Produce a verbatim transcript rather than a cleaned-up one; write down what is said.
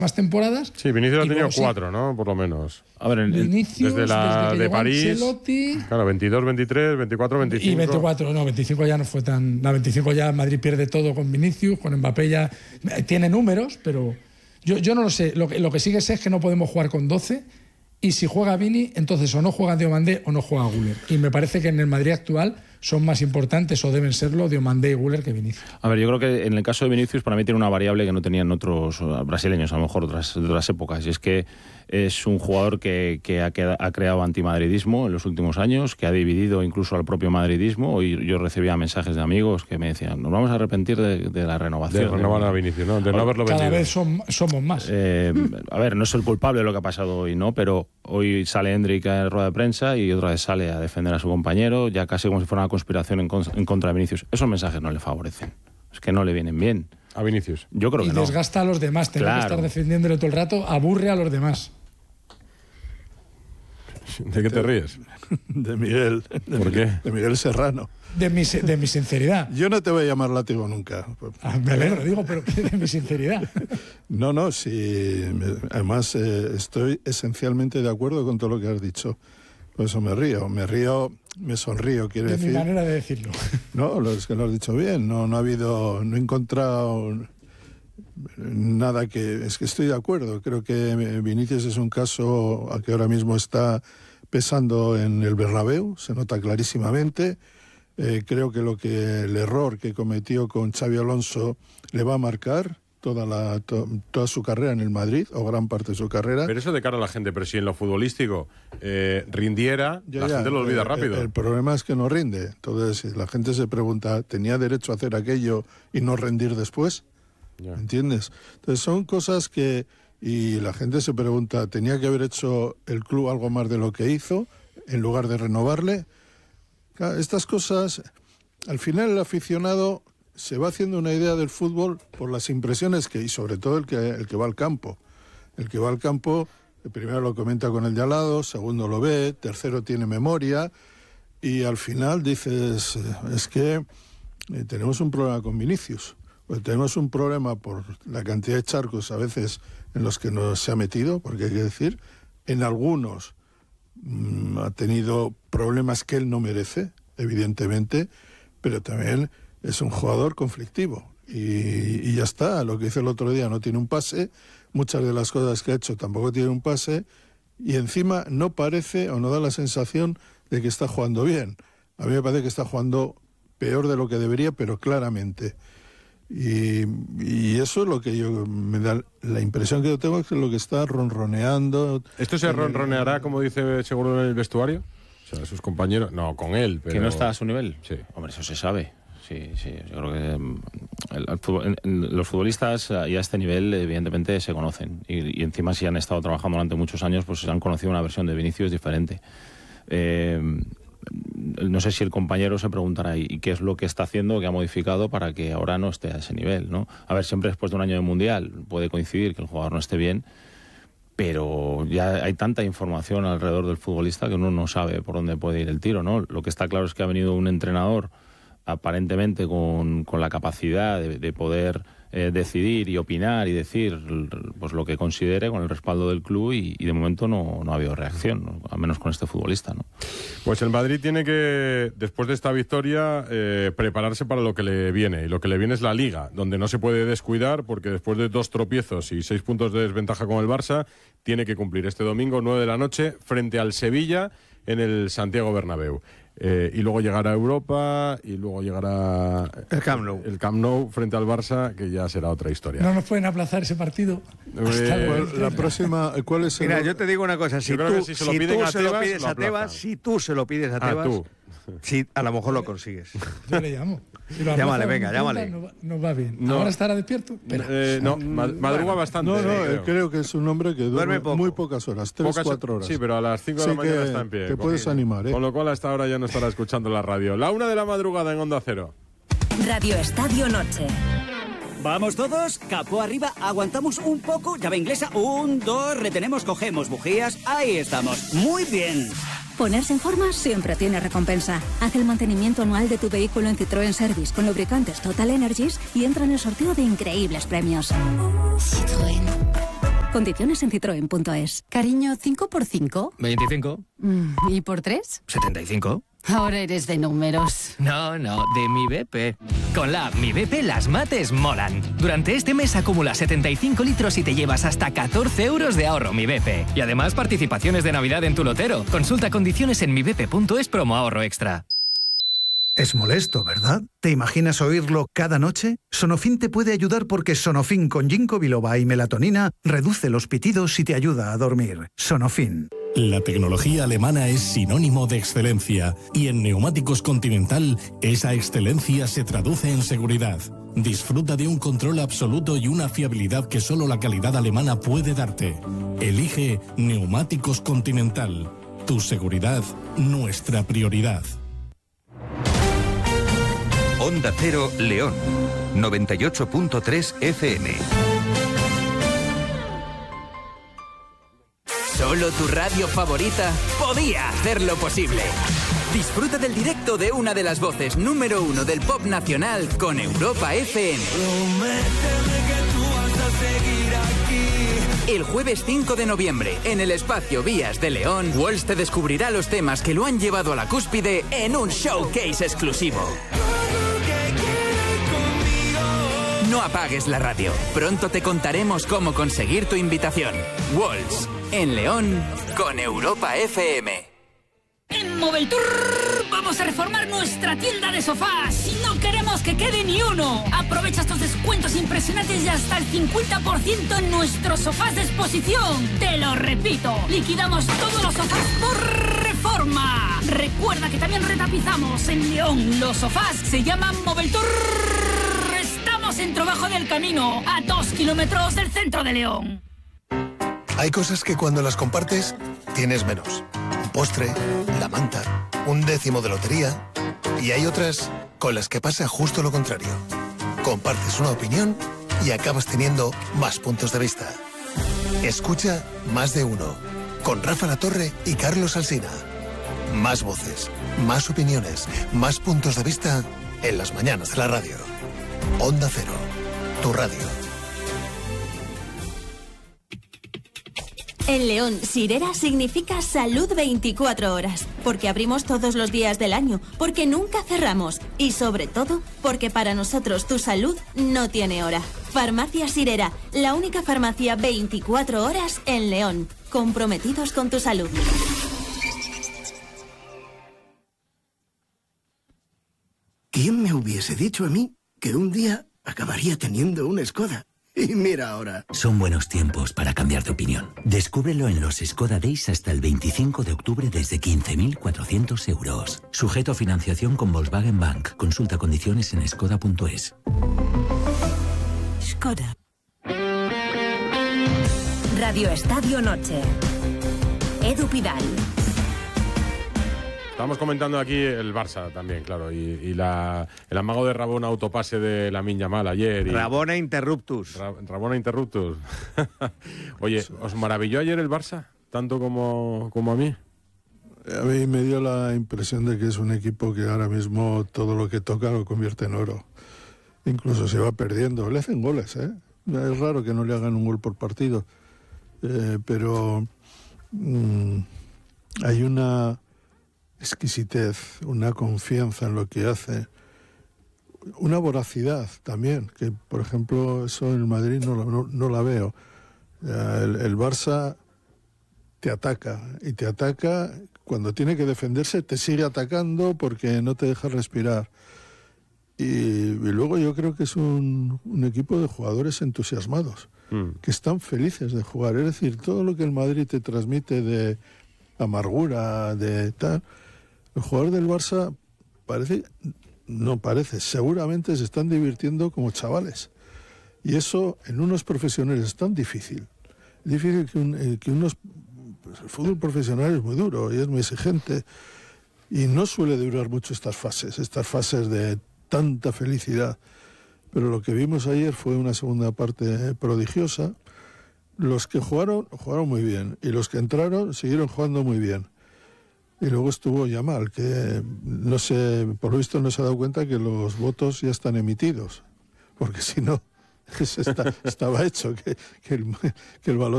más temporadas. Sí, Vinicius ha tenido luego, cuatro, sí. ¿no? Por lo menos. A ver, el, Vinicius, desde la desde que de llegó París. Ancelotti, Claro, veintidós, veintitrés, veinticuatro, veinticinco. y veinticuatro, no, veinticinco ya no fue tan... La veinticinco ya Madrid pierde todo con Vinicius, con Mbappé ya... Tiene números, pero yo, yo no lo sé. Lo que, lo que sí que sé es que no podemos jugar con doce, y si juega Vini, entonces o no juega Diomandé o no juega Güler. Y me parece que en el Madrid actual son más importantes, o deben serlo, Diomandé y Güler que Vinicius. A ver, yo creo que en el caso de Vinicius para mí tiene una variable que no tenían otros brasileños, a lo mejor otras, de otras épocas, y es que es un jugador que, que ha, que ha creado antimadridismo en los últimos años, que ha dividido incluso al propio madridismo. Hoy yo recibía mensajes de amigos que me decían, nos vamos a arrepentir de, de la renovación. De renovar a Vinicius, ¿no? De no haberlo vendido. Cada vez son, somos más. Eh, a ver, no es el culpable de lo que ha pasado hoy, ¿no? Pero hoy sale Hendrik en rueda de prensa y otra vez sale a defender a su compañero, ya casi como si fuera una conspiración en, con, en contra de Vinicius. Esos mensajes no le favorecen. Es que no le vienen bien. A Vinicius. Yo creo y que no. desgasta a los demás. Tener Claro. que estar defendiéndole todo el rato aburre a los demás. ¿De qué te ríes? De Miguel. De ¿Por Miguel, qué? De Miguel Serrano. De mi, de mi sinceridad. Yo no te voy a llamar látigo nunca. Ah, me alegro, digo, pero de mi sinceridad. No, no, sí. Me, además, eh, estoy esencialmente de acuerdo con todo lo que has dicho. Por eso me río. Me río, me sonrío, quiero De decir. mi manera de decirlo. No, es que lo has dicho bien. No, no ha habido, no he encontrado nada que... Es que estoy de acuerdo. Creo que Vinicius es un caso a que ahora mismo está pesando en el Bernabéu, se nota clarísimamente. Eh, creo que lo que el error que cometió con Xabi Alonso le va a marcar toda la to, toda su carrera en el Madrid, o gran parte de su carrera. Pero eso de cara a la gente, pero si en lo futbolístico eh, rindiera, Ya, la ya, gente lo olvida el, rápido. El, el problema es que no rinde. Entonces la gente se pregunta, ¿tenía derecho a hacer aquello y no rendir después? Ya. ¿Entiendes? Entonces son cosas que... Y la gente se pregunta, ¿tenía que haber hecho el club algo más de lo que hizo en lugar de renovarle? Claro, estas cosas, al final el aficionado se va haciendo una idea del fútbol por las impresiones que, y sobre todo el que, el que va al campo. El que va al campo, primero lo comenta con el de al lado, segundo lo ve, tercero tiene memoria, y al final dices, es que eh, tenemos un problema con Vinicius. Pues tenemos un problema por la cantidad de charcos a veces en los que nos se ha metido, porque hay que decir, en algunos mmm, ha tenido problemas que él no merece, evidentemente, pero también es un jugador conflictivo. Y, y ya está, lo que hizo el otro día no tiene un pase, muchas de las cosas que ha hecho tampoco tiene un pase, y encima no parece o no da la sensación de que está jugando bien. A mí me parece que está jugando peor de lo que debería, pero claramente. Y, y eso es lo que yo me da la impresión que yo tengo, es que lo que está ronroneando. ¿Esto se ronroneará, como dice seguro, en el vestuario? O sea, sus compañeros, no, con él, pero... ¿Que no está a su nivel? Sí. Hombre, eso se sabe. Sí, sí, yo creo que el, el fútbol, el, el, los futbolistas ya a este nivel evidentemente se conocen y, y encima si han estado trabajando durante muchos años pues han conocido una versión de Vinicius diferente. Eh, no sé si el compañero se preguntará ¿y qué es lo que está haciendo, que ha modificado para que ahora no esté a ese nivel, ¿no? A ver, siempre después de un año de Mundial puede coincidir que el jugador no esté bien, pero ya hay tanta información alrededor del futbolista que uno no sabe por dónde puede ir el tiro, ¿no? Lo que está claro es que ha venido un entrenador aparentemente con, con la capacidad de, de poder eh, decidir y opinar y decir pues lo que considere con el respaldo del club y, y de momento no, no ha habido reacción, ¿no? Al menos con este futbolista, ¿no? Pues el Madrid tiene que, después de esta victoria, eh, prepararse para lo que le viene. Y lo que le viene es la Liga, donde no se puede descuidar porque después de dos tropiezos y seis puntos de desventaja con el Barça, tiene que cumplir este domingo, nueve de la noche, frente al Sevilla en el Santiago Bernabéu. Eh, y luego llegará a Europa y luego llegará el Camp Nou. El Camp Nou frente al Barça, que ya será otra historia. No nos pueden aplazar ese partido. Eh, la próxima, ¿cuál es el... Mira, yo te digo una cosa, si tú, si se si lo piden tú a se lo Tebas, pides lo a Tebas, aplazan. si tú se lo pides a Ah, Tebas, tú. sí, a lo mejor lo consigues. Yo le llamo. Si lo Llámale, aplaza venga, un llámale. No va, no va bien. No. ¿Ahora estará despierto? Espera. Eh, no, ma- madruga Bueno, bastante. No, no, eh, creo. creo. que es un hombre que duerme, Duerme poco. muy pocas horas, tres, Pocas- cuatro horas. Sí, pero a las cinco de la Sí mañana que está en pie. te con- puedes animar, ¿eh? Con lo cual a esta hora ya no estará escuchando la radio. La una de la madrugada en Onda Cero. Radio Estadio Noche. ¿Vamos todos? Capó arriba, aguantamos un poco, llave inglesa, un, dos, retenemos, cogemos bujías, ahí estamos. Muy bien. Ponerse en forma siempre tiene recompensa. Haz el mantenimiento anual de tu vehículo en Citroën Service con lubricantes Total Energies y entra en el sorteo de increíbles premios. Citroën. Condiciones en citroen punto es. Cariño, ¿cinco por cinco? veinticinco. Mm, ¿Y por tres? setenta y cinco. Ahora eres de números. No, no, de mi B P. Con la app Mi B P las mates molan. Durante este mes acumula setenta y cinco litros y te llevas hasta catorce euros de ahorro Mi B P. Y además participaciones de Navidad en tu lotero. Consulta condiciones en mi b p punto es promo ahorro extra. Es molesto, ¿verdad? ¿Te imaginas oírlo cada noche? Sonofin te puede ayudar porque Sonofin con ginkgo biloba y melatonina reduce los pitidos y te ayuda a dormir. Sonofin. La tecnología alemana es sinónimo de excelencia y en Neumáticos Continental esa excelencia se traduce en seguridad. Disfruta de un control absoluto y una fiabilidad que solo la calidad alemana puede darte. Elige Neumáticos Continental. Tu seguridad, nuestra prioridad. Onda Cero León, noventa y ocho punto tres F M. Solo tu radio favorita podía hacerlo posible. Disfruta del directo de una de las voces número uno del pop nacional con Europa F M. El jueves cinco de noviembre, en el espacio Vías de León, Walls te descubrirá los temas que lo han llevado a la cúspide en un showcase exclusivo. No apagues la radio. Pronto te contaremos cómo conseguir tu invitación. Walls, en León, con Europa F M. En Moveltour vamos a reformar nuestra tienda de sofás y no queremos que quede ni uno. Aprovecha estos descuentos impresionantes y hasta el cincuenta por ciento en nuestros sofás de exposición. Te lo repito, liquidamos todos los sofás por reforma. Recuerda que también retapizamos en León. Los sofás se llaman Moveltour. Estamos en Trabajo del Camino, a dos kilómetros del centro de León. Hay cosas que cuando las compartes, tienes menos. Un postre, la manta, un décimo de lotería. Y hay otras con las que pasa justo lo contrario. Compartes una opinión y acabas teniendo más puntos de vista. Escucha Más de Uno, con Rafa Latorre y Carlos Alsina. Más voces, más opiniones, más puntos de vista en las mañanas de la radio. Onda Cero, tu radio. En León, Sirera significa salud veinticuatro horas, porque abrimos todos los días del año, porque nunca cerramos y sobre todo, porque para nosotros tu salud no tiene hora. Farmacia Sirera, la única farmacia veinticuatro horas en León, comprometidos con tu salud. ¿Quién me hubiese dicho a mí que un día acabaría teniendo una Skoda? Y mira ahora. Son buenos tiempos para cambiar de opinión. Descúbrelo en los Skoda Days hasta el veinticinco de octubre desde quince mil cuatrocientos euros. Sujeto a financiación con Volkswagen Bank. Consulta condiciones en skoda punto es. Skoda. Radio Estadio Noche. Edu Pidal. Estamos comentando aquí el Barça también, claro, y, y la, el amago de Rabona autopase de Lamine Yamal ayer. Y Rabona interruptus. Ra, Rabona interruptus. Oye, ¿os maravilló ayer el Barça? Tanto como, como a mí. A mí me dio la impresión de que es un equipo que ahora mismo todo lo que toca lo convierte en oro. Incluso se va perdiendo. Le hacen goles, ¿eh? Es raro que no le hagan un gol por partido. Eh, pero mmm, hay una exquisitez, una confianza en lo que hace, una voracidad también, que por ejemplo eso en el Madrid no, no, no la veo. El, el Barça te ataca, y te ataca cuando tiene que defenderse, te sigue atacando porque no te deja respirar. Y, y luego yo creo que es un, un equipo de jugadores entusiasmados, mm. que están felices de jugar. Es decir, todo lo que el Madrid te transmite de amargura, de tal, el jugador del Barça parece, no parece, seguramente se están divirtiendo como chavales. Y eso en unos profesionales es tan difícil. Es difícil que, un, que unos... Pues el fútbol profesional es muy duro y es muy exigente. Y no suele durar mucho estas fases, estas fases de tanta felicidad. Pero lo que vimos ayer fue una segunda parte prodigiosa. Los que jugaron, jugaron muy bien. Y los que entraron, siguieron jugando muy bien. Y luego estuvo Yamal, que no sé, por lo visto no se ha dado cuenta que los votos ya están emitidos. Porque si no, está, estaba hecho que, que, el, que el balón